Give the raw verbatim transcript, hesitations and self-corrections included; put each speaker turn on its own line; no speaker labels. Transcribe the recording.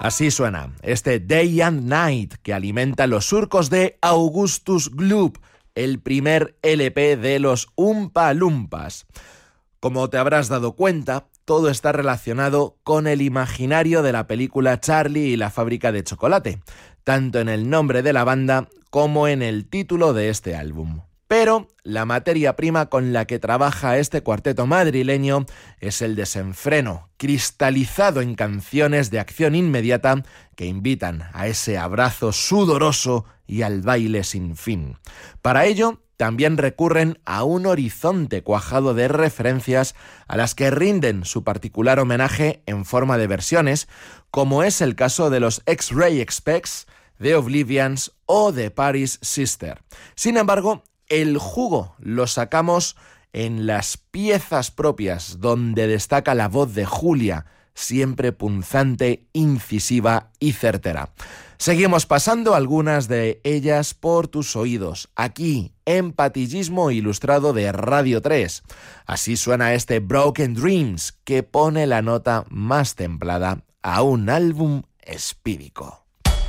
Así suena este Day and Night que alimenta los surcos de Augustus Gloop, el primer L P de los Oompa Loompas. Como te habrás dado cuenta, todo está relacionado con el imaginario de la película Charlie y la fábrica de chocolate, tanto en el nombre de la banda como en el título de este álbum. Pero la materia prima con la que trabaja este cuarteto madrileño es el desenfreno, cristalizado en canciones de acción inmediata que invitan a ese abrazo sudoroso y al baile sin fin. Para ello, también recurren a un horizonte cuajado de referencias a las que rinden su particular homenaje en forma de versiones, como es el caso de los X-Ray Specs, The Oblivians o The Paris Sister. Sin embargo, el jugo lo sacamos en las piezas propias, donde destaca la voz de Julia, siempre punzante, incisiva y certera. Seguimos pasando algunas de ellas por tus oídos, aquí en Patillismo Ilustrado de Radio tres. Así suena este Broken Dreams, que pone la nota más templada a un álbum espírico.